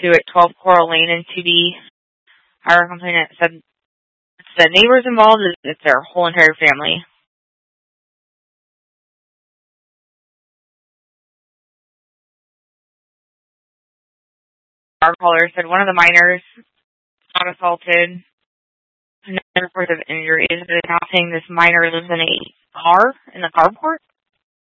to at 12 Coral Lane in 2B. Our complainant said it's the neighbors involved, it's their whole entire family. Our caller said one of the minors got assaulted. No reports of injuries. They're now saying this minor lives in a car, in the carport.